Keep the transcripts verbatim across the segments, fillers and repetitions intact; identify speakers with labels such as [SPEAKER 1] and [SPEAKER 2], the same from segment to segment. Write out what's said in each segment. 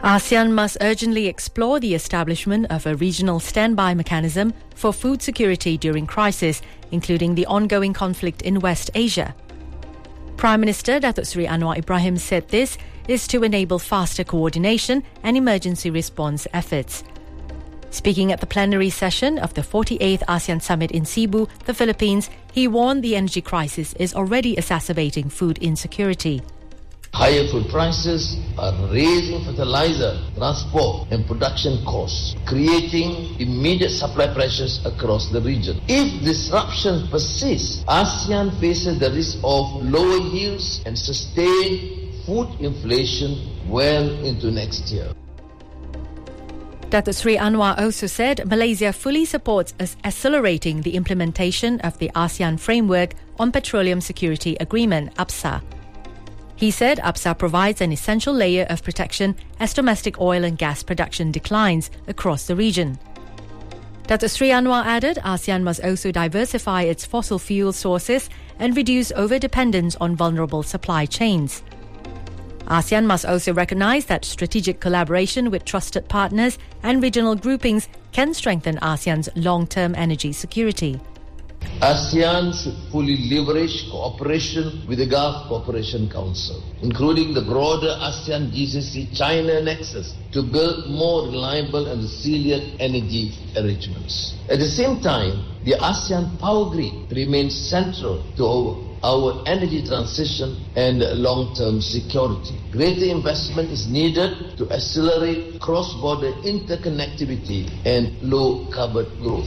[SPEAKER 1] ASEAN must urgently explore the establishment of a regional standby mechanism for food security during crisis, including the ongoing conflict in West Asia. Prime Minister Datuk Seri Anwar Ibrahim said this is to enable faster coordination and emergency response efforts. Speaking at the plenary session of the forty-eighth ASEAN Summit in Cebu, the Philippines, he warned the energy crisis is already exacerbating food insecurity.
[SPEAKER 2] Higher food prices are raising fertilizer, transport and production costs, creating immediate supply pressures across the region. If disruption persists, ASEAN faces the risk of lower yields and sustained food inflation well into next year.
[SPEAKER 1] Datuk Seri Anwar also said Malaysia fully supports us accelerating the implementation of the ASEAN Framework on Petroleum Security Agreement, APSA. He said APSA provides an essential layer of protection as domestic oil and gas production declines across the region. Datuk Seri Anwar added ASEAN must also diversify its fossil fuel sources and reduce over-dependence on vulnerable supply chains. ASEAN must also recognise that strategic collaboration with trusted partners and regional groupings can strengthen ASEAN's long-term energy security.
[SPEAKER 2] ASEAN should fully leverage cooperation with the Gulf Cooperation Council, including the broader ASEAN G C C China nexus, to build more reliable and resilient energy arrangements. At the same time, the ASEAN Power Grid remains central to our, our energy transition and long-term security. Greater investment is needed to accelerate cross-border interconnectivity and low-carbon growth.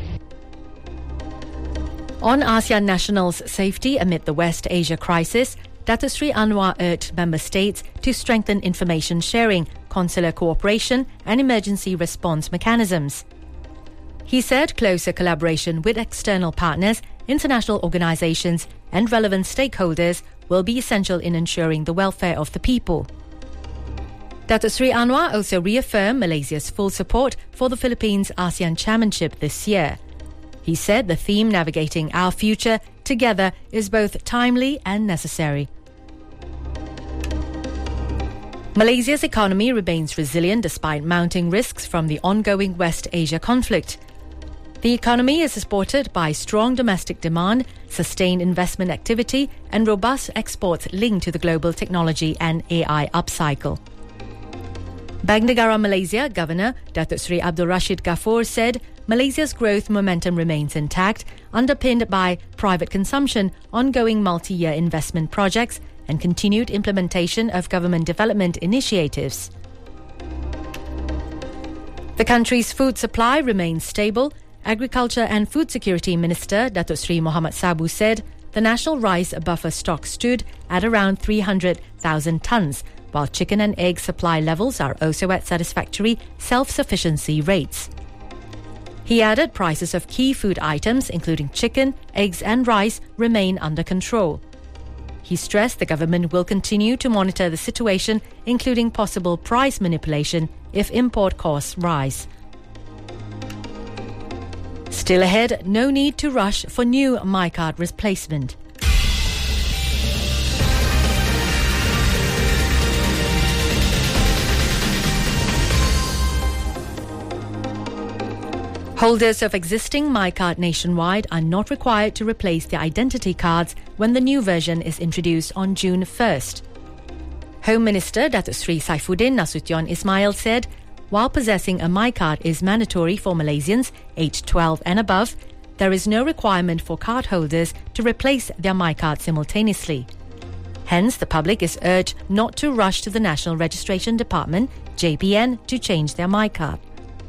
[SPEAKER 1] On ASEAN nationals' safety amid the West Asia crisis, Datuk Seri Anwar urged member states to strengthen information sharing, consular cooperation and emergency response mechanisms. He said closer collaboration with external partners, international organisations and relevant stakeholders will be essential in ensuring the welfare of the people. Datuk Seri Anwar also reaffirmed Malaysia's full support for the Philippines ASEAN Chairmanship this year. He said the theme navigating our future together is both timely and necessary. Malaysia's economy remains resilient despite mounting risks from the ongoing West Asia conflict. The economy is supported by strong domestic demand, sustained investment activity and robust exports linked to the global technology and A I upcycle. Bank Negara Malaysia Governor Datuk Seri Abdul Rashid Ghaffur said Malaysia's growth momentum remains intact, underpinned by private consumption, ongoing multi-year investment projects and continued implementation of government development initiatives. The country's food supply remains stable. Agriculture and Food Security Minister Datuk Seri Muhammad Sabu said the national rice buffer stock stood at around three hundred thousand tonnes, while chicken and egg supply levels are also at satisfactory self-sufficiency rates. He added prices of key food items, including chicken, eggs and rice, remain under control. He stressed the government will continue to monitor the situation, including possible price manipulation if import costs rise. Still ahead, no need to rush for new MyCard replacement. Holders of existing MyCard nationwide are not required to replace their identity cards when the new version is introduced on June first. Home Minister Datuk Seri Saifuddin Nasution Ismail said, while possessing a MyCard is mandatory for Malaysians aged twelve and above, there is no requirement for cardholders to replace their MyCard simultaneously. Hence, the public is urged not to rush to the National Registration Department, J P N, to change their MyCard.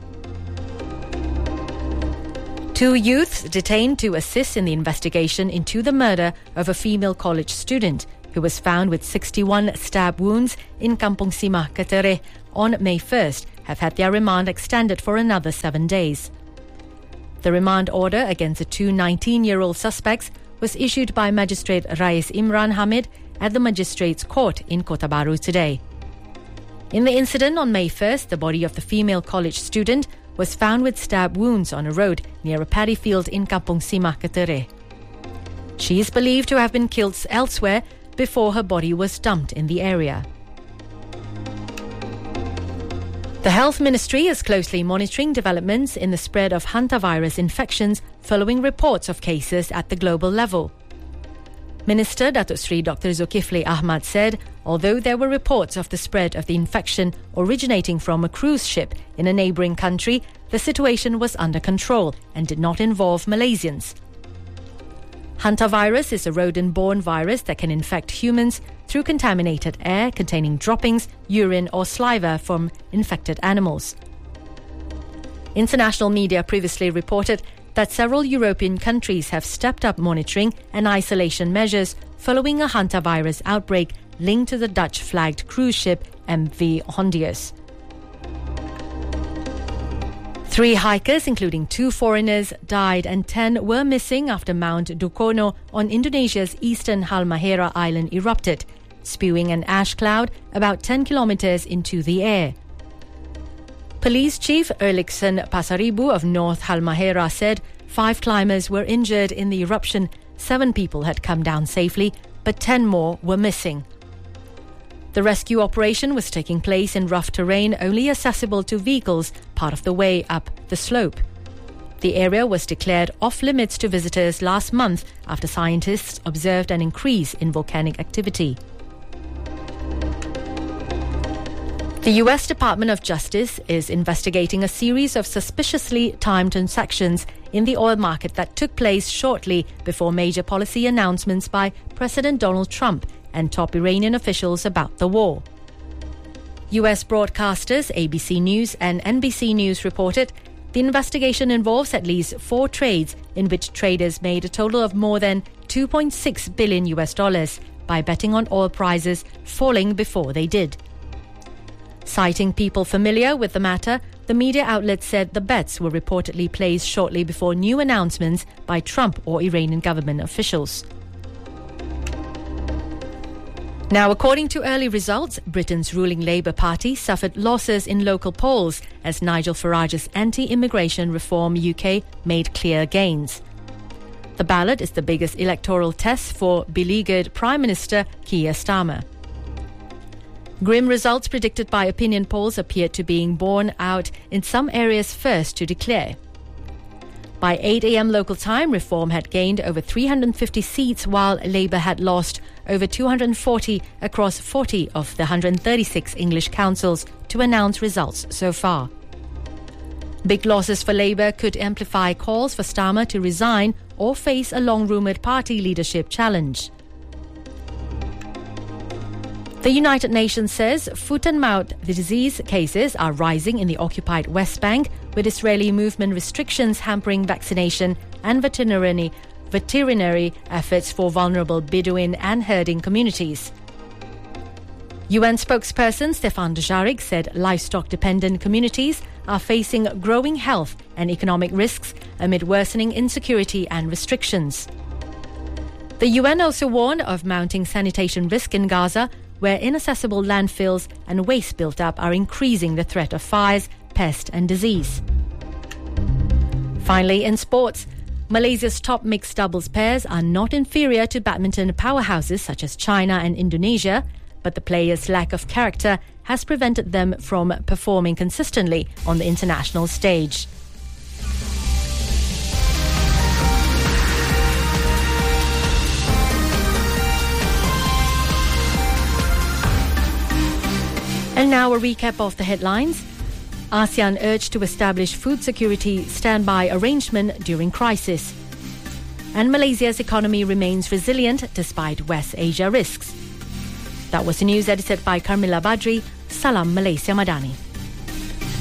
[SPEAKER 1] Two youths detained to assist in the investigation into the murder of a female college student who was found with sixty-one stab wounds in Kampung Simah, Ketereh on May first have had their remand extended for another seven days. The remand order against the two nineteen-year-old suspects was issued by Magistrate Rais Imran Hamid at the Magistrates Court in Kota Baru today. In the incident on May first, the body of the female college student was found with stab wounds on a road near a paddy field in Kampung Simah, Ketereh. She is believed to have been killed elsewhere before her body was dumped in the area. The Health Ministry is closely monitoring developments in the spread of hantavirus infections following reports of cases at the global level. Minister Datuk Sri Doctor Zulkifli Ahmad said, although there were reports of the spread of the infection originating from a cruise ship in a neighbouring country, the situation was under control and did not involve Malaysians. Hantavirus is a rodent-borne virus that can infect humans through contaminated air containing droppings, urine or saliva from infected animals. International media previously reported that several European countries have stepped up monitoring and isolation measures following a hantavirus outbreak linked to the Dutch-flagged cruise ship M V Hondius. Three hikers, including two foreigners, died and ten were missing after Mount Dukono on Indonesia's eastern Halmahera island erupted, spewing an ash cloud about ten kilometres into the air. Police Chief Erlikson Pasaribu of North Halmahera said five climbers were injured in the eruption, seven people had come down safely, but ten more were missing. The rescue operation was taking place in rough terrain only accessible to vehicles part of the way up the slope. The area was declared off-limits to visitors last month after scientists observed an increase in volcanic activity. The U S Department of Justice is investigating a series of suspiciously timed transactions in the oil market that took place shortly before major policy announcements by President Donald Trump and top Iranian officials about the war. U S broadcasters A B C News and N B C News reported the investigation involves at least four trades in which traders made a total of more than two point six billion U S dollars by betting on oil prices falling before they did. Citing people familiar with the matter, the media outlet said the bets were reportedly placed shortly before new announcements by Trump or Iranian government officials. Now, according to early results, Britain's ruling Labour Party suffered losses in local polls as Nigel Farage's anti-immigration reform U K made clear gains. The ballot is the biggest electoral test for beleaguered Prime Minister Keir Starmer. Grim results predicted by opinion polls appeared to being borne out in some areas first to declare. By eight a.m. local time, Reform had gained over three hundred fifty seats while Labour had lost over two hundred forty across forty of the one hundred thirty-six English councils to announce results so far. Big losses for Labour could amplify calls for Starmer to resign or face a long-rumoured party leadership challenge. The United Nations says foot and mouth disease cases are rising in the occupied West Bank, with Israeli movement restrictions hampering vaccination and veterinary, veterinary efforts for vulnerable Bedouin and herding communities. U N spokesperson Stefan Dujarric said livestock-dependent communities are facing growing health and economic risks amid worsening insecurity and restrictions. The U N also warned of mounting sanitation risk in Gaza, where inaccessible landfills and waste built up are increasing the threat of fires, pest and disease. Finally, in sports, Malaysia's top mixed doubles pairs are not inferior to badminton powerhouses such as China and Indonesia, but the players' lack of character has prevented them from performing consistently on the international stage. And now a recap of the headlines. ASEAN urged to establish food security standby arrangement during crisis. And Malaysia's economy remains resilient despite West Asia risks. That was the news edited by Carmilla Badri. Salam Malaysia Madani.